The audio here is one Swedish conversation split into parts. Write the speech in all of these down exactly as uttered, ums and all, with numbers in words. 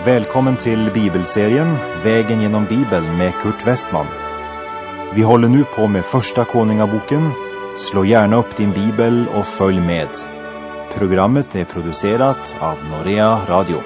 Välkommen till bibelserien Vägen genom Bibeln med Kurt Westman. Vi håller nu på med första Konungaboken. Slå gärna upp din bibel och följ med. Programmet är producerat av Norea Radio.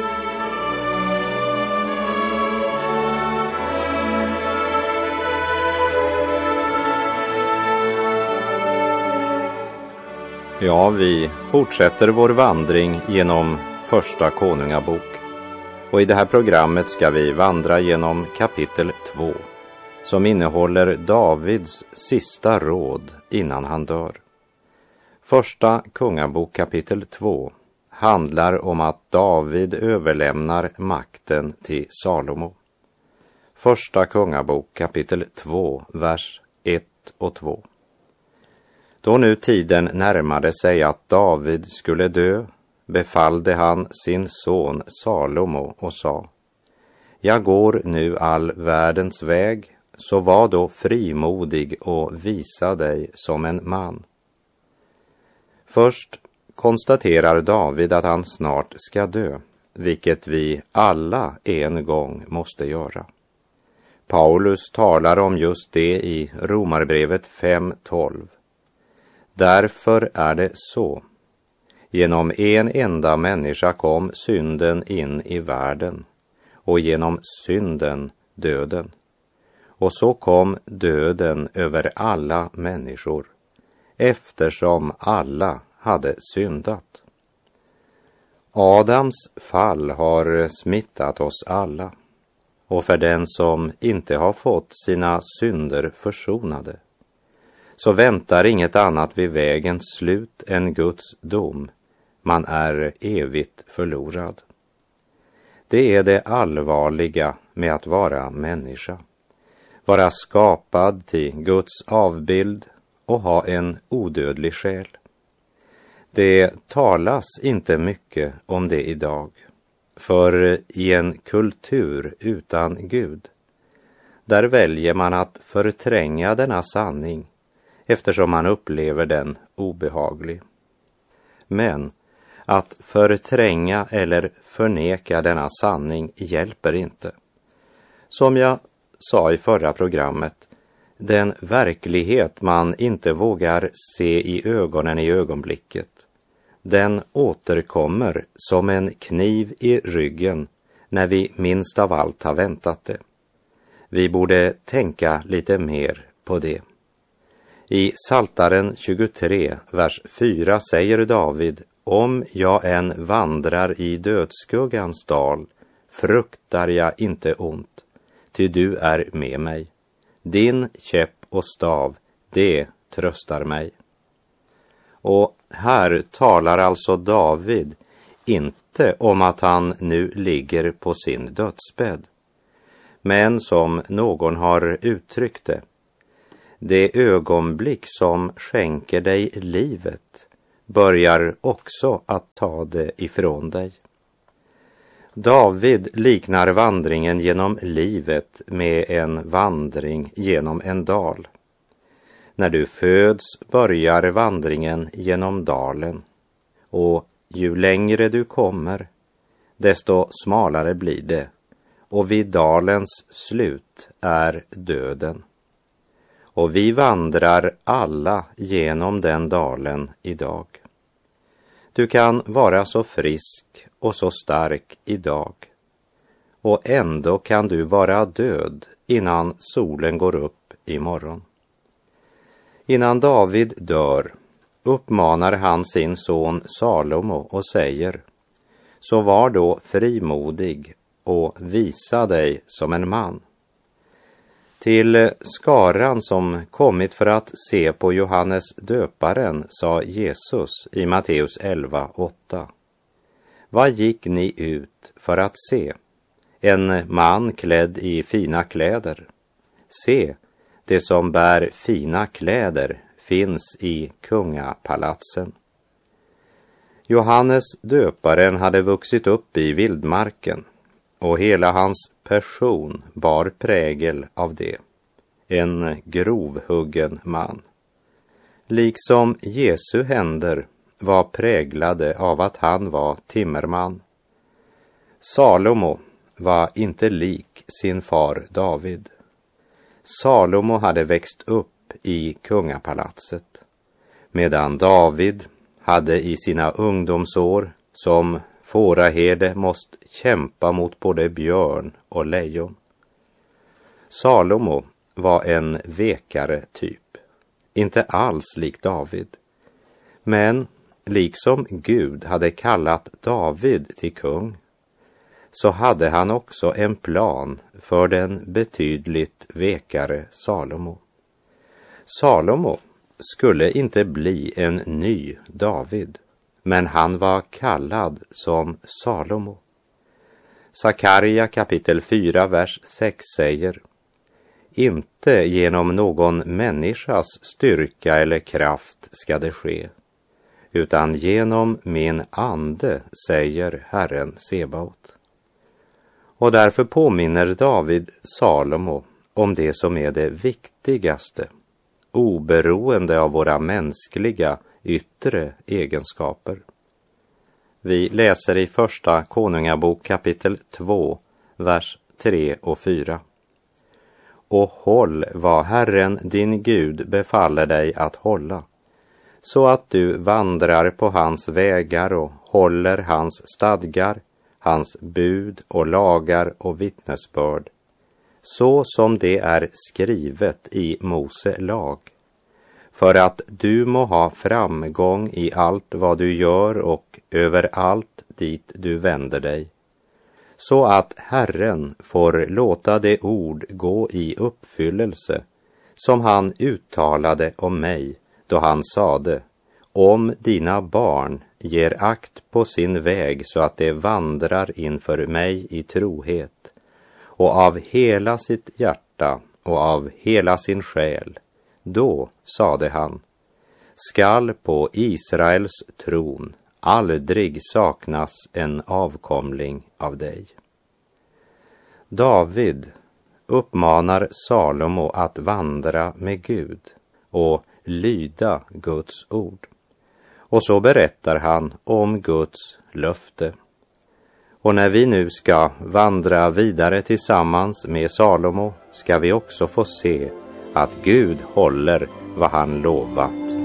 Ja, vi fortsätter vår vandring genom första Konungabok. Och i det här programmet ska vi vandra genom kapitel två, som innehåller Davids sista råd innan han dör. Första Kungabok kapitel två handlar om att David överlämnar makten till Salomo. Första Kungabok kapitel två, vers ett och två. Då nu tiden närmade sig att David skulle dö, befallde han sin son Salomo och sa: Jag går nu all världens väg, så var då frimodig och visa dig som en man. Först konstaterar David att han snart ska dö, vilket vi alla en gång måste göra. Paulus talar om just det i Romarbrevet fem tolv. Därför är det så. Genom en enda människa kom synden in i världen, och genom synden döden. Och så kom döden över alla människor, eftersom alla hade syndat. Adams fall har smittat oss alla, och för den som inte har fått sina synder försonade, så väntar inget annat vid vägens slut än Guds dom. Man är evigt förlorad. Det är det allvarliga med att vara människa. Vara skapad till Guds avbild och ha en odödlig själ. Det talas inte mycket om det idag. För i en kultur utan Gud, där väljer man att förtränga denna sanning, eftersom man upplever den obehaglig. Men att förtränga eller förneka denna sanning hjälper inte. Som jag sa i förra programmet, den verklighet man inte vågar se i ögonen i ögonblicket, den återkommer som en kniv i ryggen när vi minst av allt har väntat det. Vi borde tänka lite mer på det. I Psaltaren tjugotre, vers fyra säger David: Om jag än vandrar i dödsskuggans dal, fruktar jag inte ont, ty du är med mig. Din käpp och stav, det tröstar mig. Och här talar alltså David inte om att han nu ligger på sin dödsbädd, men som någon har uttryckt det, det ögonblick som skänker dig livet börjar också att ta det ifrån dig. David liknar vandringen genom livet med en vandring genom en dal. När du föds börjar vandringen genom dalen, och ju längre du kommer, desto smalare blir det, och vid dalens slut är döden. Och vi vandrar alla genom den dalen idag. Du kan vara så frisk och så stark idag, och ändå kan du vara död innan solen går upp imorgon. Innan David dör uppmanar han sin son Salomo och säger: Så var då frimodig och visa dig som en man. Till skaran som kommit för att se på Johannes döparen sa Jesus i Matteus elva åtta: Vad gick ni ut för att se? En man klädd i fina kläder? Se, det som bär fina kläder finns i kungapalatsen. Johannes döparen hade vuxit upp i vildmarken, och hela hans person bar prägel av det. En grovhuggen man. Liksom Jesu händer var präglade av att han var timmerman. Salomo var inte lik sin far David. Salomo hade växt upp i kungapalatset, medan David hade i sina ungdomsår som fåraherde måste kämpa mot både björn och lejon. Salomo var en vekare typ, inte alls lik David. Men liksom Gud hade kallat David till kung, så hade han också en plan för den betydligt vekare Salomo. Salomo skulle inte bli en ny David, men han var kallad som Salomo. Sakarja kapitel fyra, vers sex säger: inte genom någon människas styrka eller kraft ska det ske, utan genom min ande, säger Herren Sebaot. Och därför påminner David Salomo om det som är det viktigaste, oberoende av våra mänskliga yttre egenskaper. Vi läser i första Konungabok kapitel två, vers tre och fyra. Och håll vad Herren din Gud befaller dig att hålla, så att du vandrar på hans vägar och håller hans stadgar, hans bud och lagar och vittnesbörd, så som det är skrivet i Mose lag, för att du må ha framgång i allt vad du gör och överallt dit du vänder dig, så att Herren får låta det ord gå i uppfyllelse som han uttalade om mig, då han sade: om dina barn ger akt på sin väg så att de vandrar inför mig i trohet och av hela sitt hjärta och av hela sin själ, då, sade han, skall på Israels tron aldrig saknas en avkomling av dig. David uppmanar Salomo att vandra med Gud och lyda Guds ord. Och så berättar han om Guds löfte. Och när vi nu ska vandra vidare tillsammans med Salomo ska vi också få se att Gud håller vad han lovat